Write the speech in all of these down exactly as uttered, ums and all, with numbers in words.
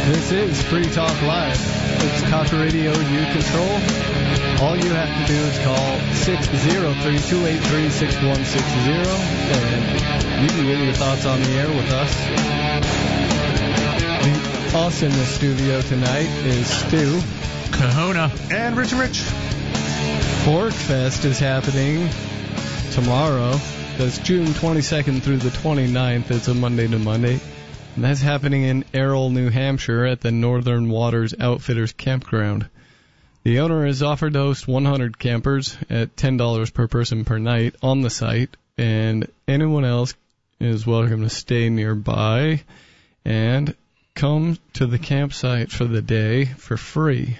This is Free Talk Live. It's Talk Radio you control. All you have to do is call six oh three, two eight three, six one six zero and you can get your thoughts on the air with us. The, us in the studio tonight is Stu, Kahuna, and Rich and Rich. Pork Fest is happening tomorrow. That's June twenty-second through the twenty-ninth. It's a Monday to Monday. And that's happening in Errol, New Hampshire at the Northern Waters Outfitters Campground. The owner has offered to host one hundred campers at ten dollars per person per night on the site, and anyone else is welcome to stay nearby and come to the campsite for the day for free.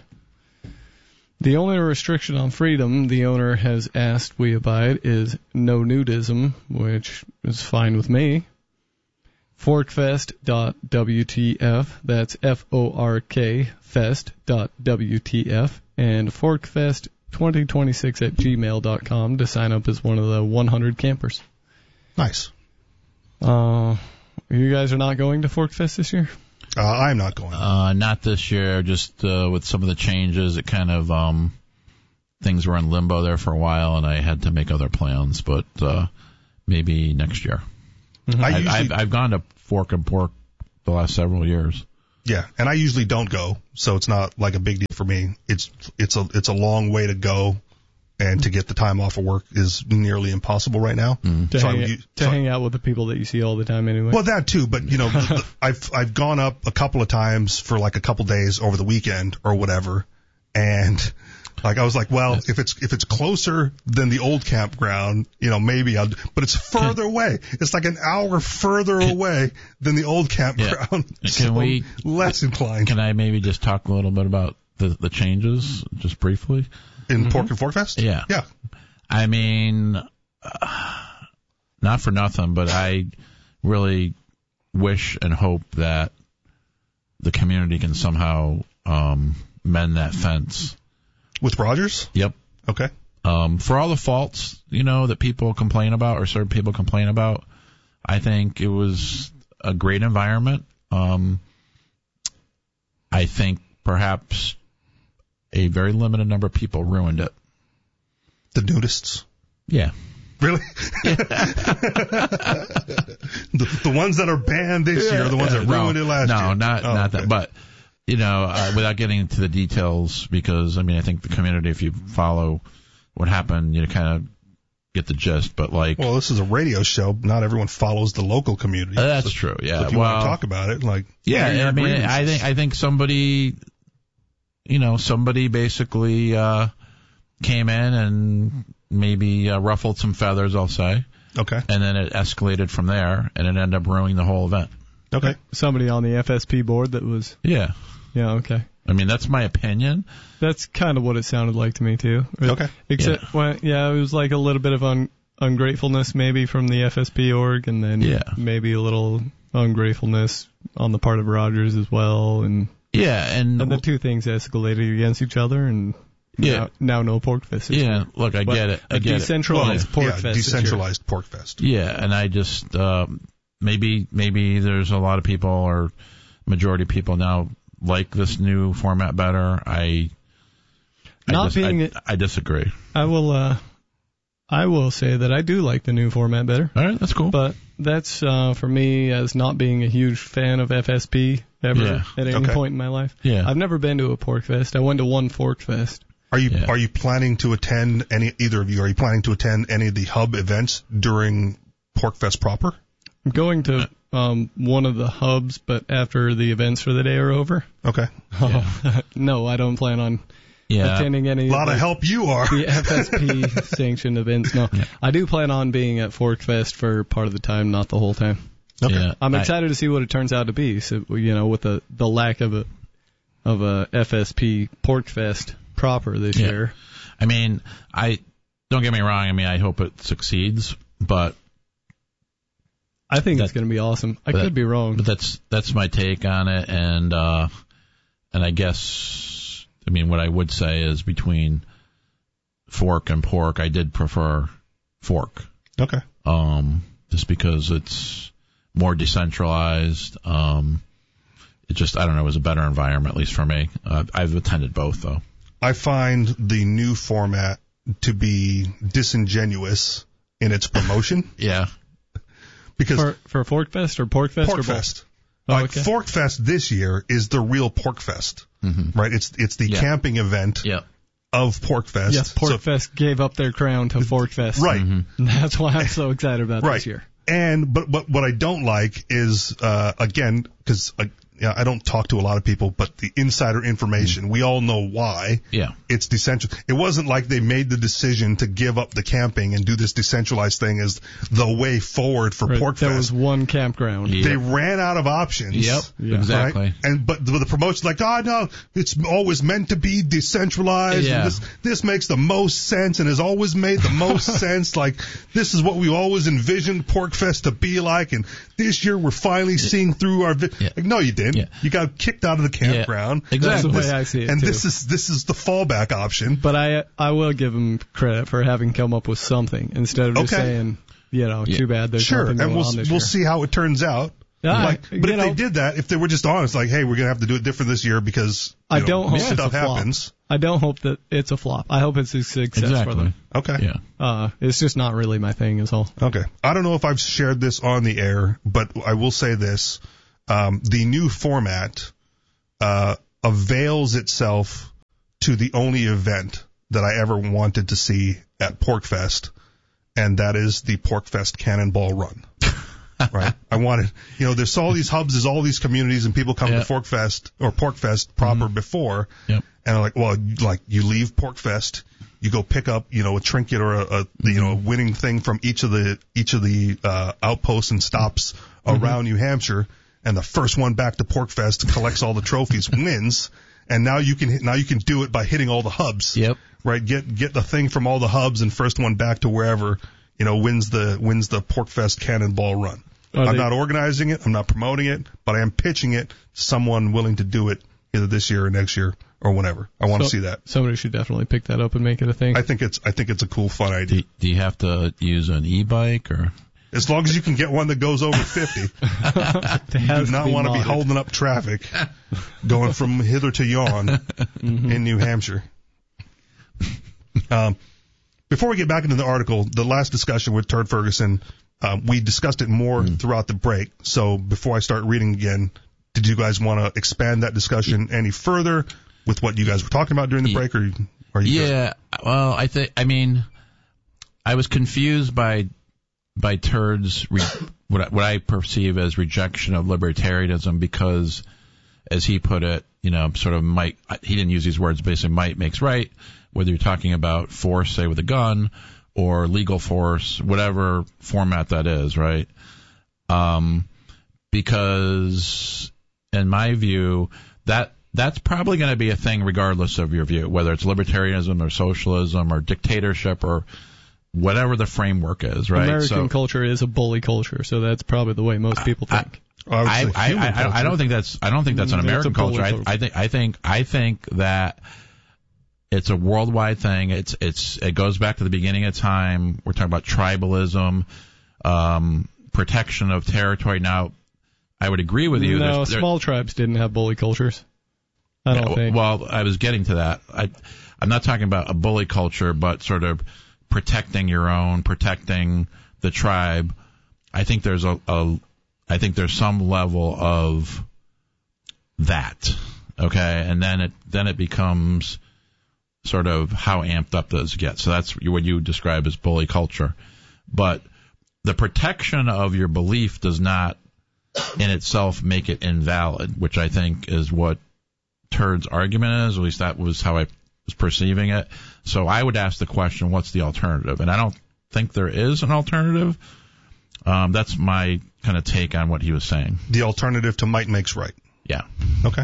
The only restriction on freedom the owner has asked we abide is no nudism, which is fine with me. forkfest dot W T F, that's F O R K fest dot W T F, and forkfest twenty twenty-six at gmail dot com to sign up as one of the one hundred campers. Nice. Uh, you guys are not going to Forkfest this year? Uh, I'm not going. Uh, not this year, just uh, with some of the changes, it kind of, um, things were in limbo there for a while, and I had to make other plans, but uh, maybe next year. Mm-hmm. I I, usually, I've, I've gone to Fork and Pork the last several years. Yeah, and I usually don't go, so it's not like a big deal for me. It's it's a it's a long way to go, and to get the time off of work is nearly impossible right now. Mm. To, so hang, I'm, to so hang out with the people that you see all the time anyway. Well, that too, but you know, I've I've gone up a couple of times for like a couple days over the weekend or whatever, and like I was like, well, if it's if it's closer than the old campground, you know, maybe I'll. But it's further away. It's like an hour further away than the old campground. Yeah. So Can we less inclined? Can I maybe just talk a little bit about the the changes, just briefly? In Mm-hmm. Pork and Fork Fest? Yeah. Yeah. I mean, uh, not for nothing, but I really wish and hope that the community can somehow um, mend that fence. With Rogers? Yep. Okay. Um, for all the faults, you know, that people complain about or certain people complain about, I think it was a great environment. Um, I think perhaps a very limited number of people ruined it. The nudists? Yeah. Really? the, the ones that are banned this year are the ones that no, ruined it last no, year? No, not, oh, not okay. that. But, you know, uh, without getting into the details, because, I mean, I think the community, if you follow what happened, you kind of get the gist. But, like. Well, this is a radio show. Not everyone follows the local community. Uh, that's so, true, yeah. So if you well, want to talk about it, like. Yeah, I mean, grievances. I think, I think somebody, you know, somebody basically uh, came in and maybe uh, ruffled some feathers, I'll say. Okay. And then it escalated from there, and it ended up ruining the whole event. Okay. Somebody on the F S P board that was... Yeah. Yeah, okay. I mean, that's my opinion. That's kind of what it sounded like to me, too. Okay. Except, Yeah. well, yeah, it was like a little bit of un- ungratefulness maybe from the F S P org, and then Yeah. maybe a little ungratefulness on the part of Rogers as well, and, Yeah, and... and the two things escalated against each other, and Yeah. now, now no Pork Fest. this Yeah, year. look, I But get it. I a get decentralized it. Pork yeah, Fest this year. decentralized Pork Fest. Yeah, and I just, um, maybe, maybe there's a lot of people, or majority of people now like this new format better. I, I, Not dis- being I, it- I disagree. I will, uh, I will say that I do like the new format better. All right, that's cool. But that's, uh, for me, as not being a huge fan of F S P ever Yeah. at any Okay. point in my life. Yeah. I've never been to a Pork Fest. I went to one Fork Fest. Are you Yeah. are you planning to attend any either of you? Are you planning to attend any of the hub events during Pork Fest proper? I'm going to um, one of the hubs, but after the events for the day are over. Okay. No, I don't plan on yeah. attending any A lot of of the, help you are. the F S P sanctioned events. No, I do plan on being at Fork Fest for part of the time, not the whole time. Okay. Yeah. I'm I- excited to see what it turns out to be. So, you know, with the the lack of a of a F S P Pork Fest proper this Yeah. year. I mean, I don't get me wrong. I mean, I hope it succeeds, but I think That- it's going to be awesome. I but could be wrong. but that's that's my take on it, and uh, and I guess I mean what I would say is between Fork and Pork, I did prefer Fork, Okay. um, just because it's more decentralized. Um, it just, I don't know, it was a better environment, at least for me. Uh, I've attended both, though. I find the new format to be disingenuous in its promotion. Yeah. Because For, for Fork Fest or Pork Fest? or both? Porkfest. Oh, Like okay. Fork Fest this year is the real Porkfest, Mm-hmm. right? It's it's the Yeah. camping event Yeah. of Porkfest. Yes, Pork So- Fest gave up their crown to Fork Fest. right, Mm-hmm. And that's why I'm so excited about right. this year. And but but what I don't like is uh, again because uh, yeah, I don't talk to a lot of people, but the insider information, we all know why. Yeah. It's decentralized. It wasn't like they made the decision to give up the camping and do this decentralized thing as the way forward for Right, Porkfest. there was one campground. Yeah. They ran out of options. Yep. Yeah. Exactly. Right? And but the, the promotion's like, oh no, it's always meant to be decentralized. Yeah. And this this makes the most sense and has always made the most sense. Like this is what we always envisioned Porkfest to be like, and this year we're finally seeing through our. Vi- Yeah. Like, no, you didn't. Yeah. You got kicked out of the campground. Yeah. Exactly. That's the This- way I see it, And too. this is this is the fallback option. But I I will give them credit for having come up with something instead of just Okay. saying, you know, Yeah. too bad there's Sure, nothing and going we'll on this we'll year. see how it turns out. Yeah, Like, you but if know, they did that, if they were just honest, like, hey, we're gonna have to do it different this year because you I know, don't hope stuff it's a flop. happens. I don't hope that it's a flop. I hope it's a success Exactly. for them. Okay. Yeah. Uh, it's just not really my thing, is all. Okay. I don't know if I've shared this on the air, but I will say this. Um, the new format uh, avails itself to the only event that I ever wanted to see at Porkfest, and that is the Porkfest Cannonball Run. Right? I wanted, you know, there's all these hubs, there's all these communities, and people come Yeah. to Forkfest or Porkfest proper before, Yep. and I'm like, well, like you leave Porkfest, you go pick up, you know, a trinket or a, a you know, a winning thing from each of the each of the uh, outposts and stops around New Hampshire, and the first one back to Porkfest collects all the trophies, wins, and now you can now you can do it by hitting all the hubs. Yep. Right, get get the thing from all the hubs, and first one back to wherever, you know, wins the wins the Porkfest Cannonball Run. Are I'm they- not organizing it. I'm not promoting it, but I am pitching it to someone willing to do it either this year or next year or whenever. I want to So- see that. Somebody should definitely pick that up and make it a thing. I think it's I think it's a cool, fun Do, idea. do you have to use an e-bike or? As long as you can get one that goes over fifty, It you has do not be want to be modded. holding up traffic going from hither to yon in New Hampshire. Um, before we get back into the article, the last discussion with Turd Ferguson, um, we discussed it more throughout the break. So before I start reading again, did you guys want to expand that discussion any further with what you guys were talking about during the break, or are you? good? Yeah. Well, I think. I mean, I was confused by by Turd's re, what I, what I perceive as rejection of libertarianism because, as he put it, you know, sort of might. He didn't use these words. Basically, might makes right. Whether you're talking about force, say with a gun, or legal force, whatever format that is, right? Um, because in my view, that that's probably going to be a thing regardless of your view, whether it's libertarianism or socialism or dictatorship or whatever the framework is, right? American so, culture is a bully culture, so that's probably the way most people think. I, would I, say I, human I, I, I culture. don't think that's I don't think that's an Mm, it's American a bully culture. I, culture. I think I think I think that it's a worldwide thing. It's it's it goes back to the beginning of time. We're talking about tribalism, um, protection of territory. Now, I would agree with you. No, There's- there- small tribes didn't have bully cultures. I don't Yeah, think. Well, I was getting to that. I, I'm not talking about a bully culture, but sort of protecting your own, protecting the tribe. I think there's a, a I think there's some level of that. Okay, and then it then it becomes sort of how amped up does it get. So that's what you would describe as bully culture. But the protection of your belief does not in itself make it invalid, which I think is what Turd's argument is. At least that was how I was perceiving it. So I would ask the question, what's the alternative? And I don't think there is an alternative. Um, that's my kind of take on what he was saying. The alternative to might makes right. Yeah. Okay.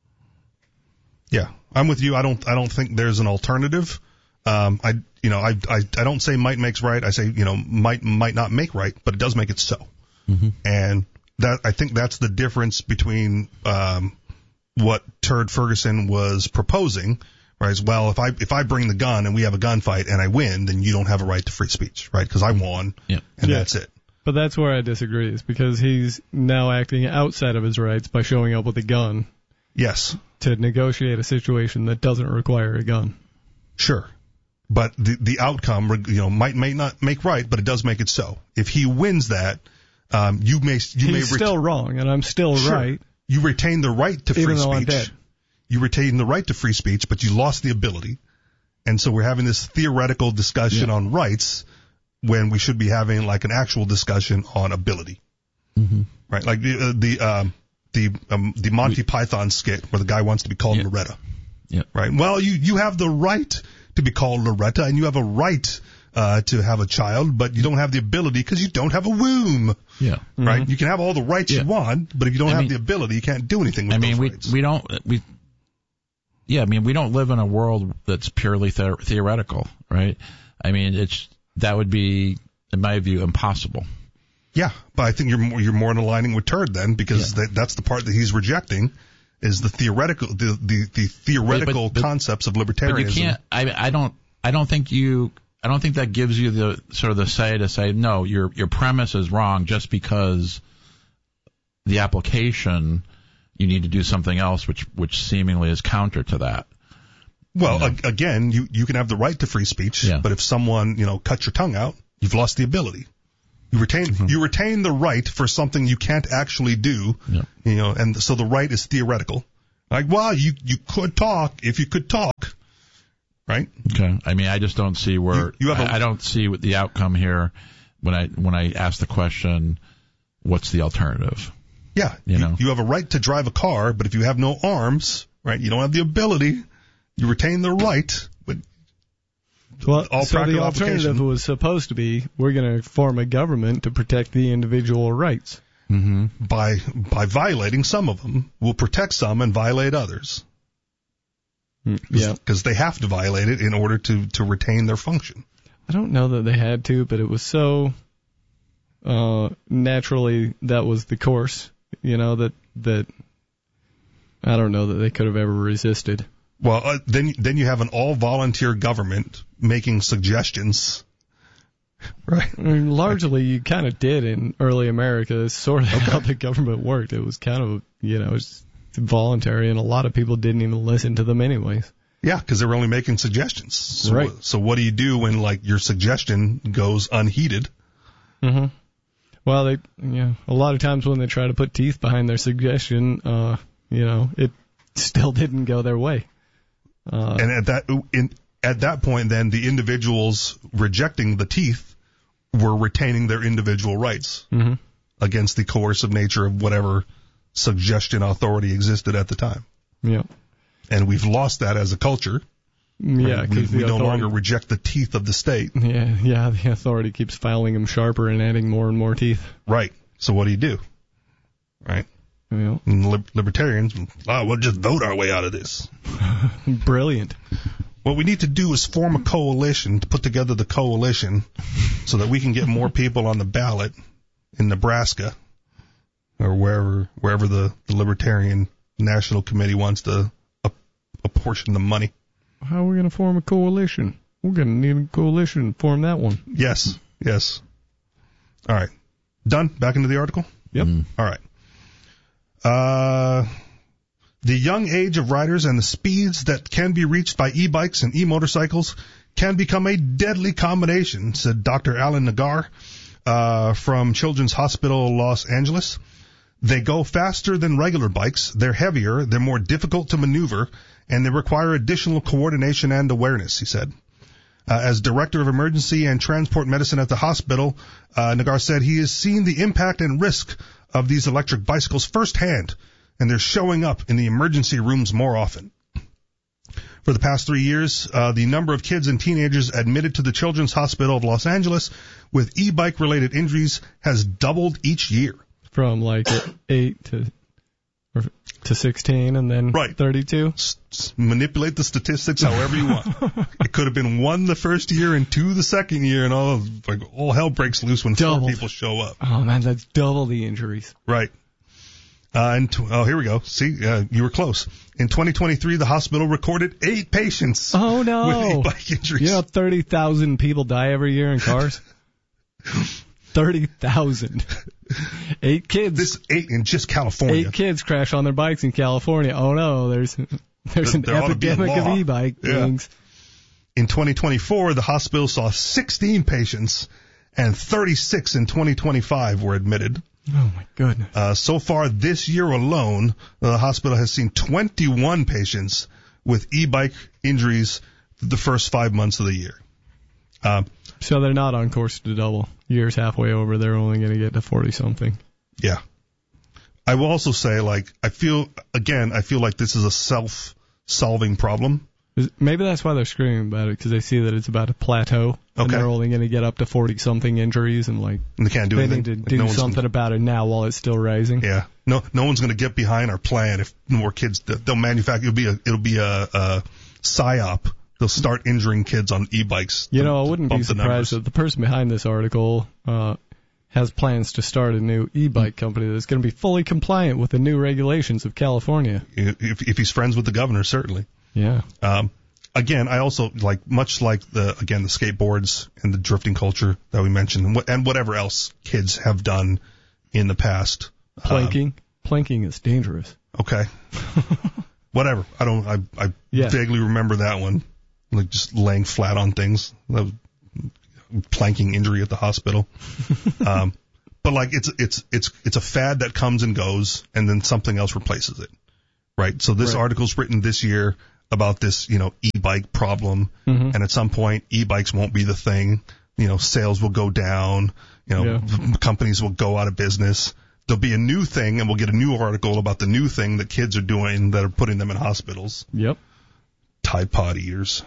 Yeah, I'm with you. I don't. I don't think there's an alternative. Um, I, you know, I, I, I don't say might makes right. I say, you know, might might not make right, but it does make it so. Mm-hmm. And that I think that's the difference between um, what Turd Ferguson was proposing. Right? As well, if I if I bring the gun and we have a gunfight and I win, then you don't have a right to free speech, right? Because I won, Yeah. and Yeah. that's it. But that's where I disagree, is because he's now acting outside of his rights by showing up with a gun. Yes. To negotiate a situation that doesn't require a gun. Sure. But the the outcome, you know, might may not make right, but it does make it so. If he wins that, um, you may you he's may still ret- wrong, and I'm still sure. right. You retain the right to free even though speech. I'm dead. You retain the right to free speech, but you lost the ability. And so we're having this theoretical discussion yeah. on rights when we should be having like an actual discussion on ability. Mm-hmm. Right? Like the uh, the um, the um, the Monty we, Python skit where the guy wants to be called yeah. Loretta. Yeah. Right? Well, you you have the right to be called Loretta, and you have a right uh, to have a child, but you don't have the ability because you don't have a womb. Yeah. Right? Mm-hmm. You can have all the rights yeah. you want, but if you don't I have mean, the ability, you can't do anything with I mean, those we, rights. we don't, we, yeah, I mean, we don't live in a world that's purely the- theoretical, right? I mean, it's, that would be, in my view, impossible. Yeah, but I think you're more, you're more in aligning with Turd then, because yeah. that, that's the part that he's rejecting, is the theoretical, the, the, the theoretical but, but, concepts of libertarianism. But you can't, I, I don't, I don't think you, I don't think that gives you the sort of the say to say, no, your, your premise is wrong just because the application, you need to do something else which, which seemingly is counter to that. Well, you know? a, again, you, you can have the right to free speech, yeah. but if someone, you know, cuts your tongue out, you've lost the ability. You retain, mm-hmm. you retain the right for something you can't actually do, yeah. you know, and so the right is theoretical. Like, well, you, you could talk if you could talk, right? Okay. I mean, I just don't see where, you, you have a, I, I don't see what the outcome here when I, when I ask the question, what's the alternative? Yeah. You, you know? You have a right to drive a car, but if you have no arms, right, you don't have the ability, you retain the right, but well, all so the alternative application. was supposed to be, we're going to form a government to protect the individual rights. Mm-hmm. By by violating some of them, we'll protect some and violate others. Mm, yeah, because they have to violate it in order to to retain their function. I don't know that they had to, but it was so uh, naturally that was the course. You know that that I don't know that they could have ever resisted. Well, uh, then then you have an all volunteer government making suggestions. Right. I mean, largely, you kind of did in early America. It's sort of okay. how the government worked. It was kind of, you know, it's voluntary, and a lot of people didn't even listen to them anyways. Yeah, because they were only making suggestions. So, right. So what do you do when, like, your suggestion goes unheeded? Mm-hmm. Well, they, yeah, a lot of times when they try to put teeth behind their suggestion, uh, you know, it still didn't go their way. Uh, and at that, in, at that point, then the individuals rejecting the teeth were retaining their individual rights mm-hmm. against the coercive nature of whatever suggestion authority existed at the time. Yeah. And we've lost that as a culture. Yeah, right? we, we no authority, longer reject the teeth of the state. Yeah, yeah, the authority keeps filing them sharper and adding more and more teeth. Right. So what do you do? Right. Yeah. And li- libertarians, oh, we'll just vote our way out of this. Brilliant. What we need to do is form a coalition to put together the coalition so that we can get more people on the ballot in Nebraska or wherever wherever the, the Libertarian National Committee wants to ap- apportion the money. How are we going to form a coalition? We're going to need a coalition to form that one. Yes, yes. All right. Done? Back into the article? Yep. Mm. All right. Uh... The young age of riders and the speeds that can be reached by e-bikes and e-motorcycles can become a deadly combination, said Doctor Alan Nagar uh, from Children's Hospital Los Angeles. They go faster than regular bikes, they're heavier, they're more difficult to maneuver, and they require additional coordination and awareness, he said. Uh, as Director of Emergency and Transport Medicine at the hospital, uh, Nagar said he has seen the impact and risk of these electric bicycles firsthand, and they're showing up in the emergency rooms more often. For the past three years, uh, the number of kids and teenagers admitted to the Children's Hospital of Los Angeles with e-bike related injuries has doubled each year. From like eight to or to sixteen and then right. thirty-two? S- s- manipulate the statistics however you want. It could have been one the first year and two the second year, and all, like, all hell breaks loose when Doubled. four people show up. Oh, man, that's double the injuries. Right. Uh, and t- oh, here we go. See, uh, you were close. In twenty twenty-three, the hospital recorded eight patients oh, no. with e-bike injuries. You know, thirty thousand people die every year in cars. thirty thousand. Eight kids. This eight in just California. Eight kids crash on their bikes in California. Oh no, there's there's an There ought to be a epidemic of law. e-bike Yeah. gangs. In twenty twenty-four, the hospital saw sixteen patients, and thirty-six in twenty twenty-five were admitted. Oh my goodness. Uh, so far this year alone, the hospital has seen twenty-one patients with e-bike injuries the first five months of the year. Uh, So they're not on course to double. Years halfway over, they're only going to get to forty something. yeah. I will also say, like, I feel, again, I feel like this is a self-solving problem. Maybe that's why they're screaming about it, because they see that it's about a plateau, and Okay. they're only going to get up to forty something injuries, and like And they can't do they anything. need to Like, do no one's something gonna- about it now while it's still rising. Yeah. No, no one's going to get behind our plan if more kids, they'll manufacture, it'll be a, it'll be a, a psyop. They'll start injuring kids on e-bikes. You to- know, I to wouldn't be bump the numbers. surprised that the person behind this article uh, has plans to start a new e-bike company that's going to be fully compliant with the new regulations of California. If, if he's friends with the governor, certainly. Yeah. Um, again, I also like, much like the, again, the skateboards and the drifting culture that we mentioned, and, wh- and whatever else kids have done in the past. Planking. Planking is dangerous. Um, okay. Whatever. I don't, I, I Yeah. vaguely remember that one. Like just laying flat on things. That was planking injury at the hospital. um, but like it's, it's, it's, it's a fad that comes and goes and then something else replaces it. Right. So this Right. article's written this year about this, you know, e-bike problem. Mm-hmm. And at some point, e-bikes won't be the thing. You know, sales will go down. You know, Yeah. v- companies will go out of business. There'll be a new thing, and we'll get a new article about the new thing that kids are doing that are putting them in hospitals. Yep. Tide Pod eaters.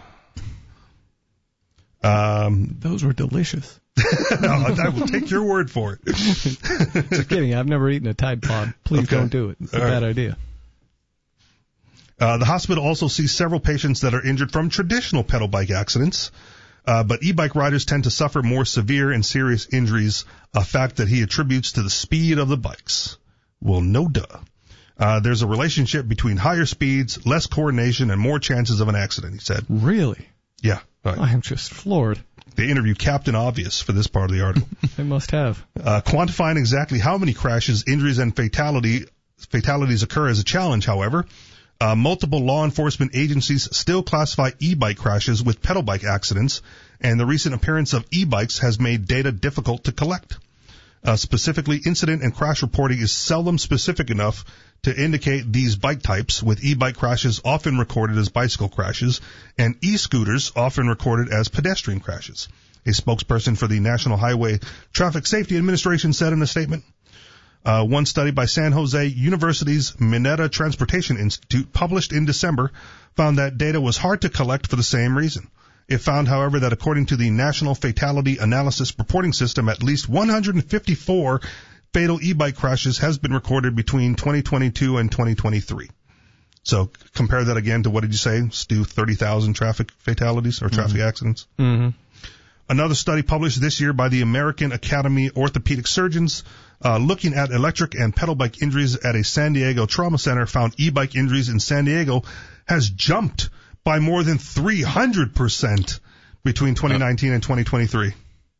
Um, Those were delicious. no, I will take your word for it. Just kidding. I've never eaten a Tide Pod. Please Okay. don't do it. It's a All right. bad idea. Uh, the hospital also sees several patients that are injured from traditional pedal bike accidents. Uh, but e-bike riders tend to suffer more severe and serious injuries, a fact that he attributes to the speed of the bikes. Well, no duh. Uh, there's a relationship between higher speeds, less coordination, and more chances of an accident, he said. Really? Yeah. Right. I am just floored. They interviewed Captain Obvious for this part of the article. They must have. Uh, quantifying exactly how many crashes, injuries, and fatality fatalities occur is a challenge, however. Uh, multiple law enforcement agencies still classify e-bike crashes with pedal bike accidents, and the recent appearance of e-bikes has made data difficult to collect. Uh, specifically, incident and crash reporting is seldom specific enough to indicate these bike types, with e-bike crashes often recorded as bicycle crashes and e-scooters often recorded as pedestrian crashes. A spokesperson for the National Highway Traffic Safety Administration said in a statement. Uh, one study by San Jose University's Mineta Transportation Institute, published in December, found that data was hard to collect for the same reason. It found, however, that according to the National Fatality Analysis Reporting System, at least one hundred fifty-four fatal e-bike crashes has been recorded between twenty twenty-two and twenty twenty-three. So compare that again to, what did you say, Stu, thirty thousand traffic fatalities or traffic mm-hmm. accidents? Mm-hmm. Another study published this year by the American Academy of Orthopedic Surgeons, uh, looking at electric and pedal bike injuries at a San Diego trauma center, found e-bike injuries in San Diego has jumped by more than three hundred percent between twenty nineteen and twenty twenty-three.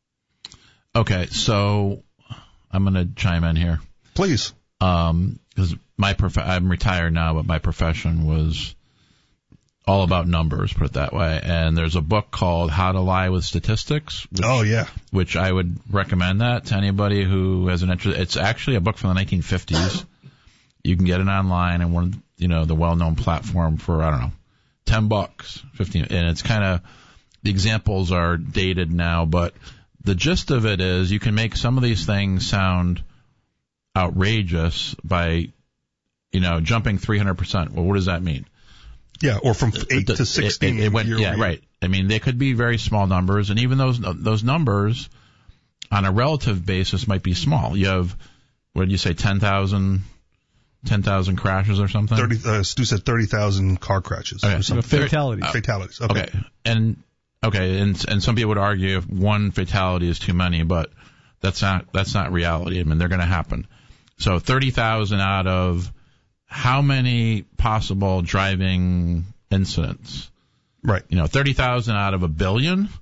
Okay, so I'm going to chime in here. Please. Um, because my prof- I'm retired now, but my profession was all about numbers, put it that way. And there's a book called How to Lie with Statistics. Which, oh, yeah. Which I would recommend that to anybody who has an interest. It's actually a book from the nineteen fifties. You can get it online and one, you know, the well-known platform for, I don't know, ten bucks, fifteen. And it's kind of, the examples are dated now, but the gist of it is you can make some of these things sound outrageous by, you know, jumping three hundred percent. Well, what does that mean? Yeah, or from eight the, to sixteen. It, it, it went, yeah, right. I mean, they could be very small numbers, and even those those numbers on a relative basis might be small. You have, what did you say, ten thousand ten thousand crashes or something? thirty. Uh, Stu said thirty thousand car crashes. Okay. Or something. Fatalities. Uh, fatalities. Okay. okay. And okay, and and some people would argue if one fatality is too many, but that's not that's not reality. I mean, they're going to happen. So thirty thousand out of how many possible driving incidents? Right. You know, thirty thousand out of a billion?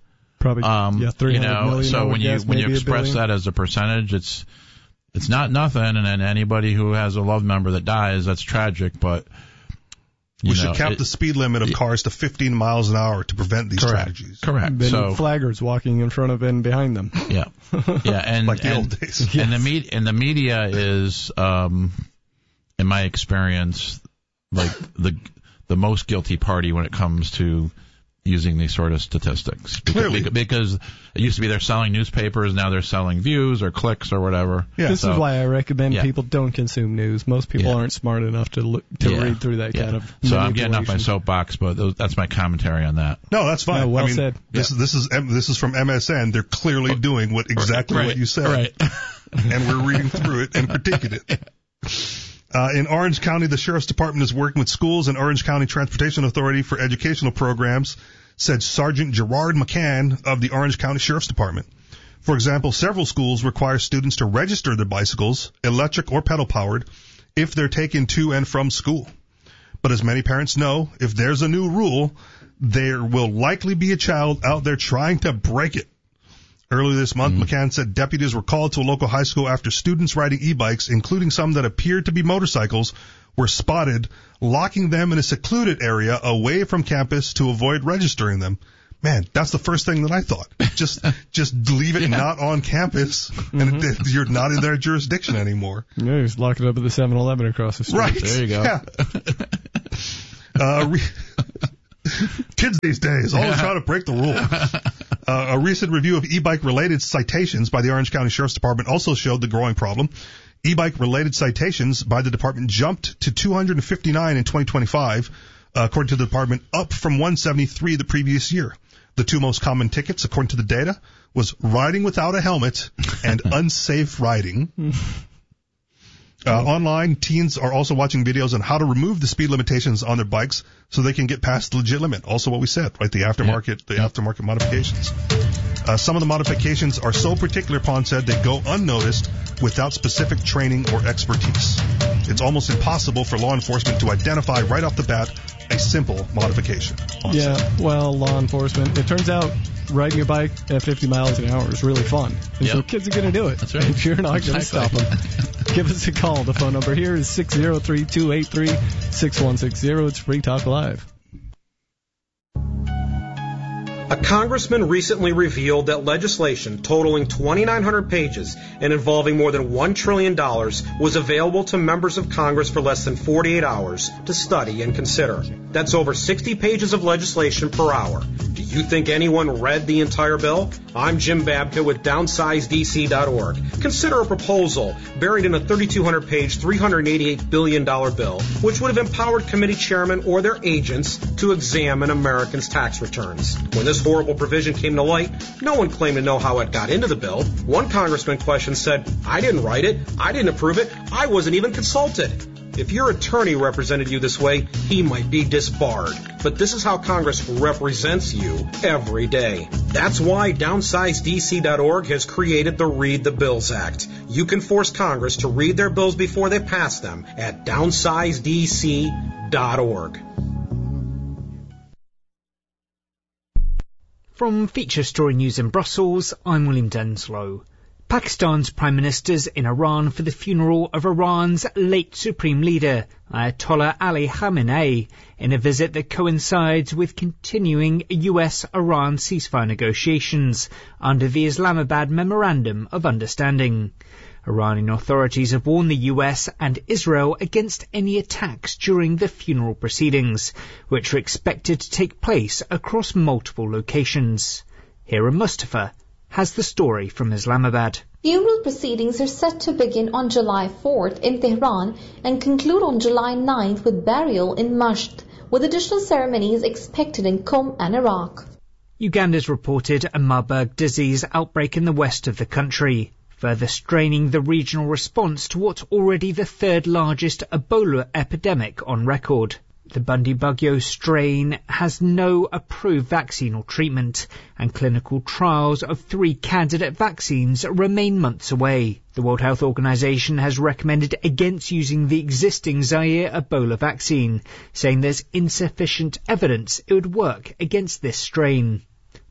Probably, Um, yeah, three you hundred know, million, I so would when you guess, when you maybe a express billion. that as a percentage, it's it's not nothing. And then anybody who has a loved member that dies, that's tragic. But you We know, should cap it- the speed limit of cars to fifteen miles an hour to prevent these correct, tragedies. correct. Then So flaggers walking in front of and behind them. yeah, yeah, and Like the and, old days. and the me- and the media is, um, in my experience, like the the most guilty party when it comes to using these sort of statistics. Because, Clearly. because it used to be they're selling newspapers, now they're selling views or clicks or whatever. Yeah. This So- is why I recommend yeah. people don't consume news. Most people Yeah. aren't smart enough to look, to Yeah. read through that Yeah. kind of So I'm getting off my manipulation. soapbox, but those, that's my commentary on that. No, that's fine. No, well I mean, said. This, this is this is from M S N. They're clearly doing what exactly right, what you said, Right. and we're reading through it and critiquing it. Uh, in Orange County, the Sheriff's Department is working with schools and Orange County Transportation Authority for educational programs, said Sergeant Gerard McCann of the Orange County Sheriff's Department. For example, several schools require students to register their bicycles, electric or pedal-powered, if they're taken to and from school. But as many parents know, if there's a new rule, there will likely be a child out there trying to break it. Earlier this month, McCann said deputies were called to a local high school after students riding e-bikes, including some that appeared to be motorcycles, were spotted locking them in a secluded area away from campus to avoid registering them. Man, that's the first thing that I thought. Just just leave it Yeah. not on campus, and it, you're not in their jurisdiction anymore. Yeah, just lock it up at the seven eleven across the street. Right. There you go. Yeah. uh, re- Kids these days, always trying to break the rule. Uh, a recent review of e-bike related citations by the Orange County Sheriff's Department also showed the growing problem. E-bike related citations by the department jumped to two hundred fifty-nine in twenty twenty-five, uh, according to the department, up from one seventy-three the previous year. The two most common tickets, according to the data, was riding without a helmet and unsafe riding. Uh, online, teens are also watching videos on how to remove the speed limitations on their bikes so they can get past the legit limit. Also what we said, right? The aftermarket, the aftermarket modifications. Uh, some of the modifications are so particular, Pond said, they go unnoticed without specific training or expertise. It's almost impossible for law enforcement to identify right off the bat a simple modification. Pond Yeah, said. well, law enforcement. It turns out riding your bike at fifty miles an hour is really fun. And so Yep. kids are going to do it. That's right. If you're not going to Exactly. stop them. Give us a call. The phone number here is six zero three, two eight three, six one six zero. It's Free Talk Live. A congressman recently revealed that legislation totaling twenty-nine hundred pages and involving more than one trillion dollars was available to members of Congress for less than forty-eight hours to study and consider. That's over sixty pages of legislation per hour. Do you think anyone read the entire bill? I'm Jim Babka with downsize D C dot org. Consider a proposal buried in a thirty-two hundred page, three hundred eighty-eight billion dollars bill, which would have empowered committee chairmen or their agents to examine Americans' tax returns. When this horrible provision came to light, no one claimed to know how it got into the bill. One congressman questioned said, I didn't write it, I didn't approve it, I wasn't even consulted. If your attorney represented you this way, he might be disbarred. But this is how Congress represents you every day. That's why downsize D C dot org has created the Read the Bills Act. You can force Congress to read their bills before they pass them at downsize D C dot org. From Feature Story News in Brussels, I'm William Denslow. Pakistan's Prime Minister's in Iran for the funeral of Iran's late Supreme Leader, Ayatollah Ali Khamenei, in a visit that coincides with continuing U S Iran ceasefire negotiations under the Islamabad Memorandum of Understanding. Iranian authorities have warned the U S and Israel against any attacks during the funeral proceedings, which are expected to take place across multiple locations. Hira Mustafa has the story from Islamabad. Funeral proceedings are set to begin on July fourth in Tehran and conclude on July ninth with burial in Masht, with additional ceremonies expected in Qom and Iraq. Uganda's reported a Marburg disease outbreak in the west of the country, further straining the regional response to what's already the third largest Ebola epidemic on record. The Bundibugyo strain has no approved vaccine or treatment, and clinical trials of three candidate vaccines remain months away. The World Health Organization has recommended against using the existing Zaire Ebola vaccine, saying there's insufficient evidence it would work against this strain.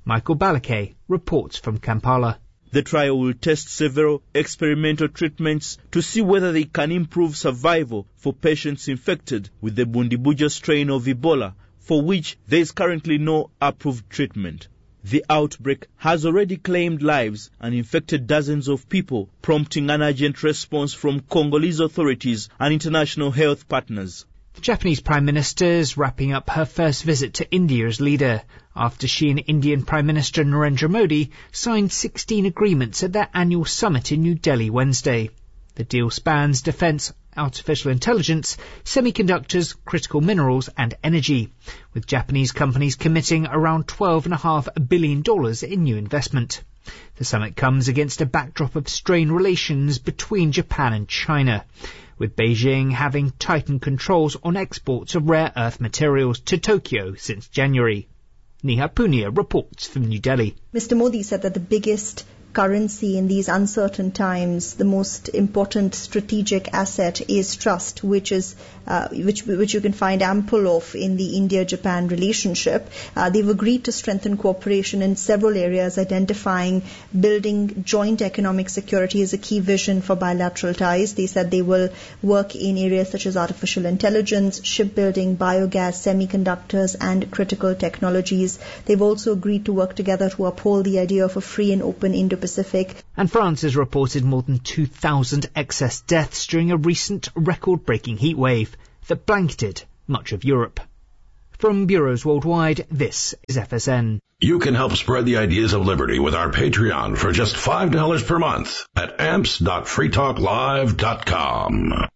Michael Balake reports from Kampala. The trial will test several experimental treatments to see whether they can improve survival for patients infected with the Bundibujo strain of Ebola, for which there is currently no approved treatment. The outbreak has already claimed lives and infected dozens of people, prompting an urgent response from Congolese authorities and international health partners. The Japanese Prime Minister is wrapping up her first visit to India as leader, after she and Indian Prime Minister Narendra Modi signed sixteen agreements at their annual summit in New Delhi Wednesday. The deal spans defence, artificial intelligence, semiconductors, critical minerals and energy, with Japanese companies committing around twelve point five billion dollars in new investment. The summit comes against a backdrop of strained relations between Japan and China, with Beijing having tightened controls on exports of rare earth materials to Tokyo since January. Neha Punia reports from New Delhi. Mister Modi said that the biggest currency in these uncertain times, the most important strategic asset is trust, which is uh, which which you can find ample of in the India-Japan relationship. Uh, they've agreed to strengthen cooperation in several areas, identifying building joint economic security as a key vision for bilateral ties. They said they will work in areas such as artificial intelligence, shipbuilding, biogas, semiconductors, and critical technologies. They've also agreed to work together to uphold the idea of a free and open Indo-Pacific. And France has reported more than two thousand excess deaths during a recent record-breaking heatwave that blanketed much of Europe. From bureaus worldwide, this is F S N. You can help spread the ideas of liberty with our Patreon for just five dollars per month at amps dot free talk live dot com.